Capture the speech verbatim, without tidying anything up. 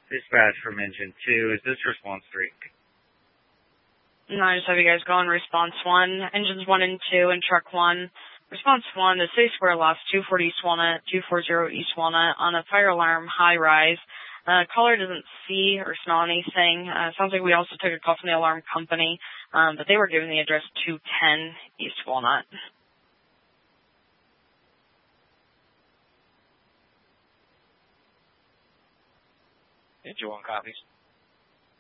Dispatch from Engine two. Is this response three? No, I just have you guys go on response one. Engines one and two and truck one. Response one, the City Square lost two forty East Walnut, two forty East Walnut on a fire alarm high rise. Uh, caller doesn't see or smell anything. Uh, sounds like we also took a call from the alarm company, um, but they were given the address two ten East Walnut. Engine one copies.